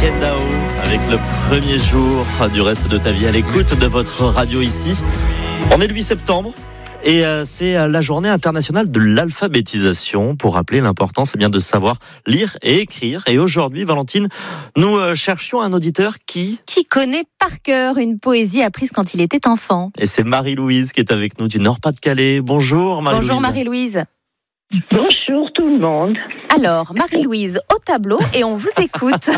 Kendao avec le premier jour du reste de ta vie à l'écoute de votre radio ici. On est le 8 septembre. Et c'est la journée internationale de l'alphabétisation. Pour rappeler l'importance de savoir lire et écrire. Et aujourd'hui, Valentine, nous cherchions un auditeur qui connaît par cœur une poésie apprise quand il était enfant. Et c'est Marie-Louise qui est avec nous du Nord-Pas-de-Calais. Bonjour Marie-Louise. Bonjour Marie-Louise. Bonjour tout le monde. Alors, Marie-Louise au tableau et on vous écoute.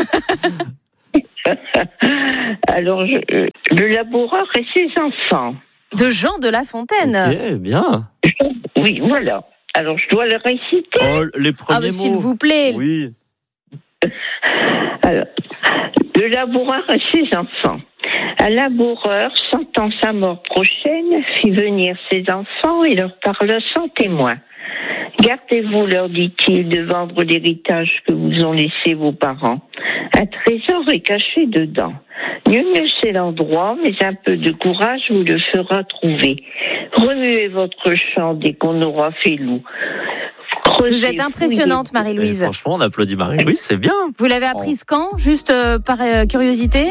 Alors, le laboureur et ses enfants. De Jean de La Fontaine. Ok, bien. Oui, voilà. Alors, je dois le réciter. Oh, les premiers mots. S'il vous plaît. Oui. Alors, le laboureur et ses enfants. Un laboureur, sentant sa mort prochaine, fit venir ses enfants et leur parla sans témoin. Gardez-vous, leur dit-il, de vendre l'héritage que vous ont laissé vos parents. Un trésor est caché dedans. Nul ne sait l'endroit, mais un peu de courage vous le fera trouver. Remuez votre champ dès qu'on aura fait loup. Vous êtes impressionnante, Marie-Louise. Franchement, on applaudit Marie-Louise, c'est bien. Vous l'avez apprise quand ? Juste par curiosité ?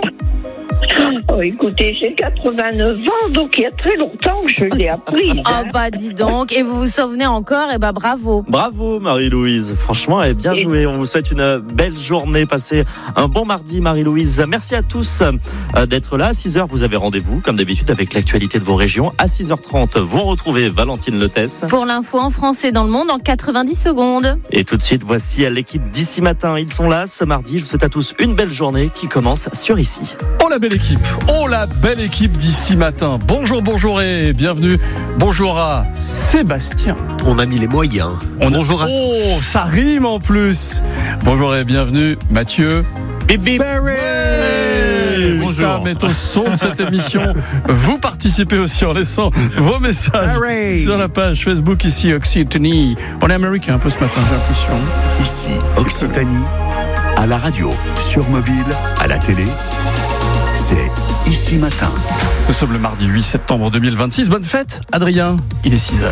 Oh, écoutez, j'ai 89 ans, donc il y a très longtemps que je l'ai appris. Dis donc, et vous vous souvenez encore, bravo. Bravo Marie-Louise, franchement, bien joué. On vous souhaite une belle journée, passez un bon mardi Marie-Louise. Merci à tous d'être là. À 6h, vous avez rendez-vous, comme d'habitude, avec l'actualité de vos régions. À 6h30, vous retrouvez Valentine Letesse. Pour l'info en français dans le monde en 90 secondes. Et tout de suite, voici l'équipe d'ici matin. Ils sont là ce mardi. Je vous souhaite à tous une belle journée qui commence sur Ici. La belle équipe d'ici matin. Bonjour et bienvenue. Bonjour à Sébastien. On a mis les moyens. Bonjour à... Oh, ça rime en plus. Bonjour et bienvenue Mathieu. Bip. Bonjour. Ça met au son de cette émission. Vous participez aussi en laissant vos messages sur la page Facebook Ici Occitanie. On est américain un peu ce matin, j'ai l'impression. Ici Occitanie, à la radio, sur mobile, à la télé. C'est Ici Matin. Nous sommes le mardi 8 septembre 2026. Bonne fête, Adrien. Il est 6h.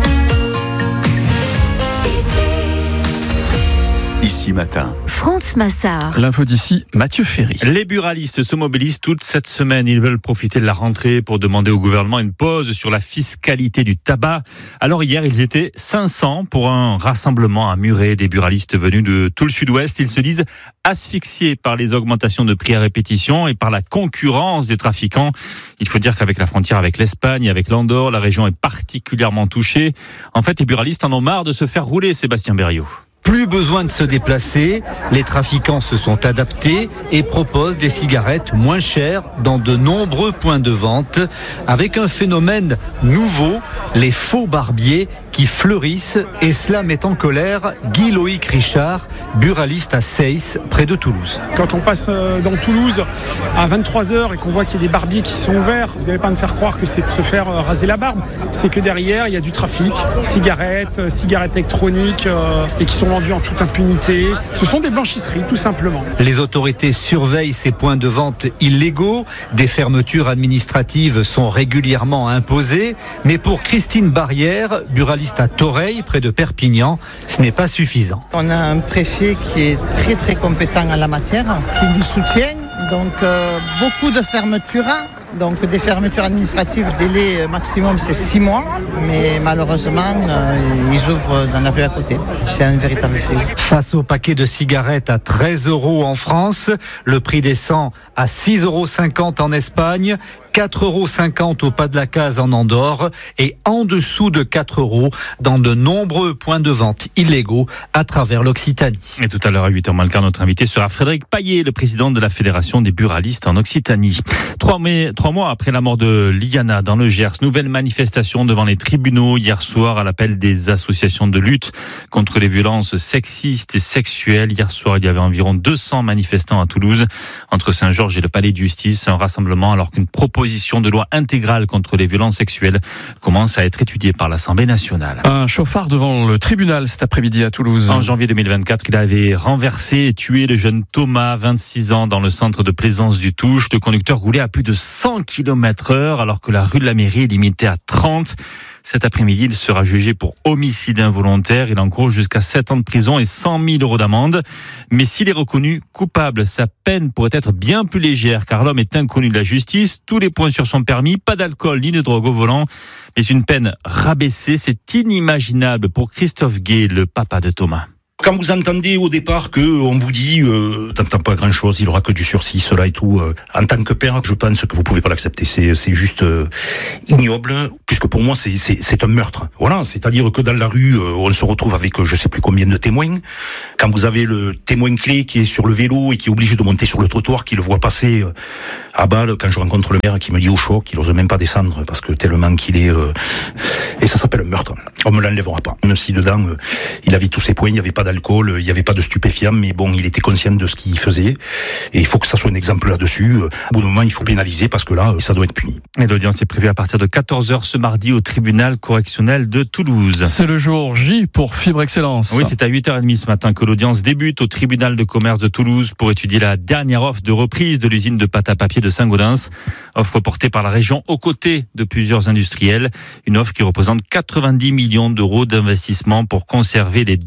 Ici Matin. France Massard. L'info d'ici, Mathieu Ferry. Les buralistes se mobilisent toute cette semaine. Ils veulent profiter de la rentrée pour demander au gouvernement une pause sur la fiscalité du tabac. Alors hier, ils étaient 500 pour un rassemblement à Muret. Des buralistes venus de tout le sud-ouest. Ils se disent asphyxiés par les augmentations de prix à répétition et par la concurrence des trafiquants. Il faut dire qu'avec la frontière avec l'Espagne, avec l'Andorre, la région est particulièrement touchée. En fait, les buralistes en ont marre de se faire rouler, Sébastien Berriot. Plus besoin de se déplacer, les trafiquants se sont adaptés et proposent des cigarettes moins chères dans de nombreux points de vente, avec un phénomène nouveau, les faux barbiers qui fleurissent, et cela met en colère Guy-Loïc Richard, buraliste à Seyss, près de Toulouse. Quand on passe dans Toulouse à 23h et qu'on voit qu'il y a des barbiers qui sont ouverts, vous n'allez pas me faire croire que c'est pour se faire raser la barbe, c'est que derrière il y a du trafic, cigarettes électroniques et qui sont vendues en toute impunité. Ce sont des blanchisseries, tout simplement. Les autorités surveillent ces points de vente illégaux. Des fermetures administratives sont régulièrement imposées. Mais pour Christine Barrière, buraliste à Toreil, près de Perpignan, ce n'est pas suffisant. On a un préfet qui est très très compétent en la matière, qui nous soutient. Donc beaucoup de fermetures. Donc des fermetures administratives, délai maximum c'est 6 mois, mais malheureusement ils ouvrent dans la rue à côté. C'est un véritable fait. Face au paquet de cigarettes à 13 € en France, le prix descend à 6,50 € en Espagne, 4,50 € au Pas de la Case en Andorre et en dessous de 4 € dans de nombreux points de vente illégaux à travers l'Occitanie. Et tout à l'heure à 8h moins le quart, notre invité sera Frédéric Paillet, le président de la Fédération des buralistes en Occitanie. 3 mois après la mort de Liana dans le Gers, nouvelle manifestation devant les tribunaux hier soir à l'appel des associations de lutte contre les violences sexistes et sexuelles. Hier soir, il y avait environ 200 manifestants à Toulouse, entre Saint-Georges et le Palais de Justice. Un rassemblement alors qu'une proposition de loi intégrale contre les violences sexuelles commence à être étudiée par l'Assemblée nationale. Un chauffard devant le tribunal cet après-midi à Toulouse. En janvier 2024, il avait renversé et tué le jeune Thomas, 26 ans, dans le centre de Plaisance du Touche. Le conducteur roulait à plus de 100 km/h alors que la rue de la Mairie est limitée à 30. Cet après-midi, il sera jugé pour homicide involontaire. Il encourt jusqu'à 7 ans de prison et 100 000 € d'amende. Mais s'il est reconnu coupable, sa peine pourrait être bien plus légère car l'homme est inconnu de la justice. Tous les points sur son permis, pas d'alcool ni de drogue au volant. Mais une peine rabaissée, c'est inimaginable pour Christophe Gay, le papa de Thomas. Quand vous entendez au départ qu'on vous dit t'entends pas grand chose, il aura que du sursis, cela et tout, en tant que père, je pense que vous pouvez pas l'accepter. C'est juste ignoble, puisque pour moi c'est un meurtre. Voilà, c'est-à-dire que dans la rue, on se retrouve avec je sais plus combien de témoins. Quand vous avez le témoin clé qui est sur le vélo et qui est obligé de monter sur le trottoir, qui le voit passer à balle, quand je rencontre le maire qui me dit au choc, qu'il ose même pas descendre parce que tellement qu'il est et ça s'appelle un meurtre. On me l'enlèvera pas. Même si dedans il avait tous ses points, il y avait pas d'alcool, il n'y avait pas de stupéfiants, mais bon, il était conscient de ce qu'il faisait. Et il faut que ça soit un exemple là-dessus. Au bout d'un moment, il faut pénaliser parce que là, ça doit être puni. Et l'audience est prévue à partir de 14h ce mardi au tribunal correctionnel de Toulouse. C'est le jour J pour Fibre Excellence. Oui, c'est à 8h30 ce matin que l'audience débute au tribunal de commerce de Toulouse pour étudier la dernière offre de reprise de l'usine de pâte à papier de Saint-Gaudens. Offre portée par la région aux côtés de plusieurs industriels. Une offre qui représente 90 millions d'euros d'investissement pour conserver les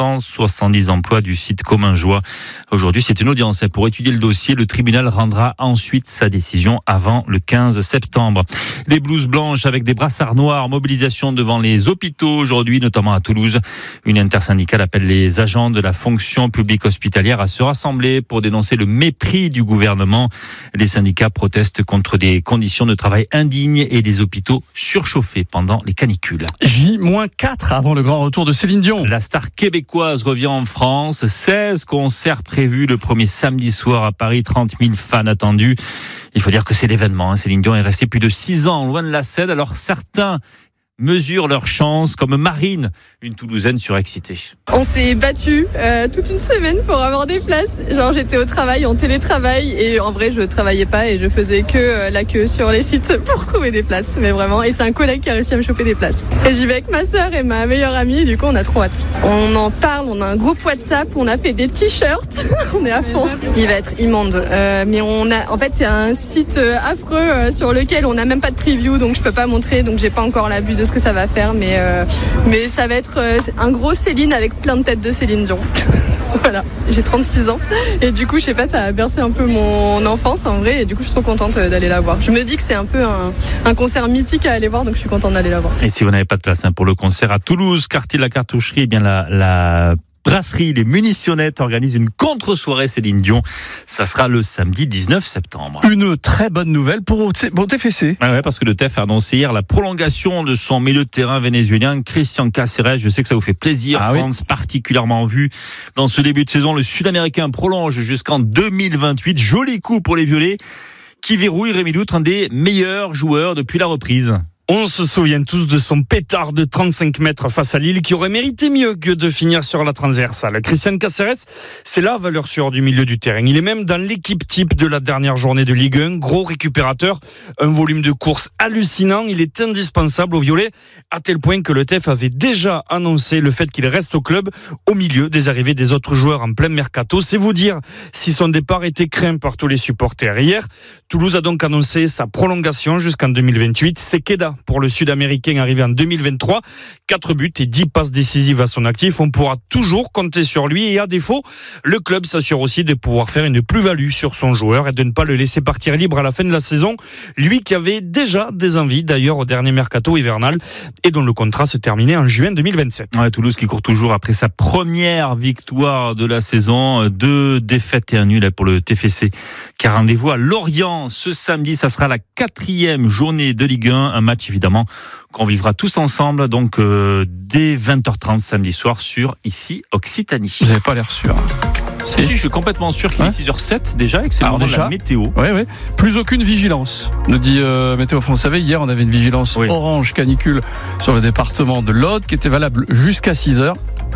270 emplois du site Comminjoie. Aujourd'hui, c'est une audience pour étudier le dossier. Le tribunal rendra ensuite sa décision avant le 15 septembre. Les blouses blanches avec des brassards noirs, mobilisation devant les hôpitaux aujourd'hui, notamment à Toulouse. Une intersyndicale appelle les agents de la fonction publique hospitalière à se rassembler pour dénoncer le mépris du gouvernement. Les syndicats protestent contre des conditions de travail indignes et des hôpitaux surchauffés pendant les canicules. J-4 avant le grand retour de Céline Dion. La star québécoise revient en France. 16 concerts prévus le premier samedi soir à Paris. 30 000 fans attendus. Il faut dire que c'est l'événement. Céline Dion est restée plus de 6 ans loin de la scène. Alors certains mesurent leur chance, comme Marine, une Toulousaine surexcitée. On s'est battu toute une semaine pour avoir des places. Genre j'étais au travail, en télétravail, et en vrai je travaillais pas et je faisais que la queue sur les sites pour trouver des places. Mais vraiment, et c'est un collègue qui a réussi à me choper des places. Et j'y vais avec ma sœur et ma meilleure amie, et du coup on a trop hâte. On en parle, on a un groupe WhatsApp, on a fait des t-shirts, on est à fond. Il va être immonde. Mais en fait c'est un site affreux sur lequel on n'a même pas de preview, donc je peux pas montrer, donc j'ai pas encore la vue de ce que ça va faire, mais ça va être un gros Céline avec plein de têtes de Céline Dion. Voilà, j'ai 36 ans et du coup je sais pas, ça a bercé un peu mon enfance en vrai, et du coup je suis trop contente d'aller la voir. Je me dis que c'est un peu un concert mythique à aller voir, donc je suis contente d'aller la voir. Et si vous n'avez pas de place pour le concert à Toulouse, quartier de la Cartoucherie, eh bien la brasserie Les Munitionnettes organise une contre-soirée Céline Dion. Ça sera le samedi 19 septembre. Une très bonne nouvelle pour TFC. Ah ouais, parce que le TEF a annoncé hier la prolongation de son milieu de terrain vénézuélien, Christian Cáceres. Je sais que ça vous fait plaisir, France, particulièrement en vue. Dans ce début de saison, le Sud-Américain prolonge jusqu'en 2028. Joli coup pour les Violets, qui verrouille Rémi Loutre, un des meilleurs joueurs depuis la reprise. On se souvient tous de son pétard de 35 mètres face à Lille qui aurait mérité mieux que de finir sur la transversale. Christian Cáceres, c'est la valeur sûre du milieu du terrain. Il est même dans l'équipe type de la dernière journée de Ligue 1. Gros récupérateur, un volume de course hallucinant. Il est indispensable aux Violets, à tel point que le TEF avait déjà annoncé le fait qu'il reste au club au milieu des arrivées des autres joueurs en plein mercato. C'est vous dire si son départ était craint par tous les supporters. Hier, Toulouse a donc annoncé sa prolongation jusqu'en 2028. C'est Queda pour le Sud-Américain arrivé en 2023. 4 buts et 10 passes décisives à son actif. On pourra toujours compter sur lui et à défaut, le club s'assure aussi de pouvoir faire une plus-value sur son joueur et de ne pas le laisser partir libre à la fin de la saison. Lui qui avait déjà des envies d'ailleurs au dernier mercato hivernal et dont le contrat se terminait en juin 2027. Ouais, Toulouse qui court toujours après sa première victoire de la saison. 2 défaites et un nul pour le TFC. Car rendez-vous à Lorient ce samedi. Ça sera la 4e journée de Ligue 1. Un match évidemment qu'on vivra tous ensemble donc dès 20h30 samedi soir sur ici Occitanie. Vous n'avez pas l'air sûr. Si, je suis complètement sûr qu'il est 6h07 déjà et que c'est le moment de la météo. Oui. Plus aucune vigilance, nous dit Météo France. Vous savez, hier on avait une vigilance orange canicule sur le département de l'Aude qui était valable jusqu'à 6h.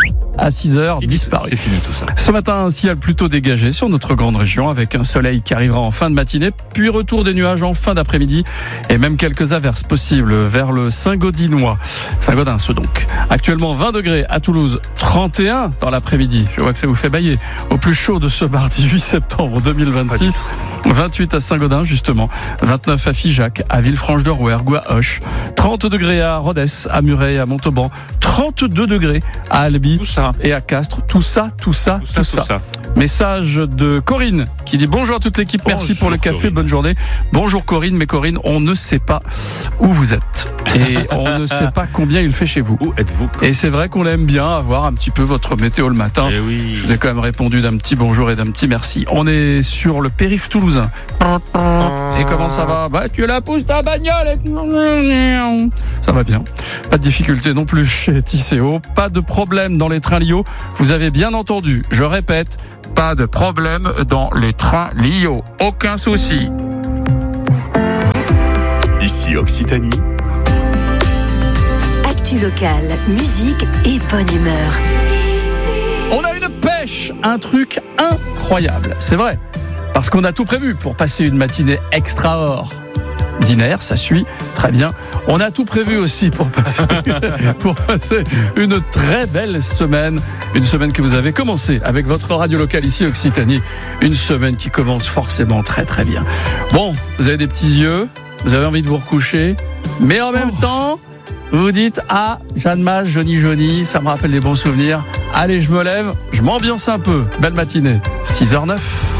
À 6h, disparu. C'est fini tout ça. Ce matin, un ciel plutôt dégagé sur notre grande région avec un soleil qui arrivera en fin de matinée, puis retour des nuages en fin d'après-midi et même quelques averses possibles vers le Saint-Gaudinois. Saint-Gaudens donc. Actuellement 20 degrés à Toulouse, 31 dans l'après-midi. Je vois que ça vous fait bailler. Au plus chaud de ce mardi 8 septembre 2026. 28 à Saint-Gaudin, justement. 29 à Figeac, à Villefranche-de-Rouergue, à Auch. 30 degrés à Rodez, à Muret, à Montauban. 32 degrés à Albi et à Castres. Tout ça. Message de Corinne qui dit bonjour à toute l'équipe, merci pour le café, Corinne. Bonne journée. Bonjour Corinne, mais Corinne, on ne sait pas où vous êtes et on ne sait pas combien il fait chez vous. Où êtes-vous ? Et c'est vrai qu'on aime bien avoir un petit peu votre météo le matin. Oui. Je vous ai quand même répondu d'un petit bonjour et d'un petit merci. On est sur le périph' toulousain. Et comment ça va ? Tu la pousses ta bagnole. Ça va bien. Pas de difficulté non plus chez Tisséo. Pas de problème dans les trains Lio. Vous avez bien entendu, je répète, pas de problème dans les trains Lio. Aucun souci. Ici Occitanie. Actu locale, musique et bonne humeur. On a une pêche, un truc incroyable. C'est vrai. Parce qu'on a tout prévu pour passer une matinée extraordinaire, ça suit, très bien. On a tout prévu aussi pour passer une très belle semaine. Une semaine que vous avez commencé avec votre radio locale ici Occitanie. Une semaine qui commence forcément très très bien. Bon, vous avez des petits yeux, vous avez envie de vous recoucher, mais en même temps, vous vous dites « Ah, Jeanne Mas, Johnny, ça me rappelle des bons souvenirs. Allez, je me lève, je m'ambiance un peu. Belle matinée, 6h09.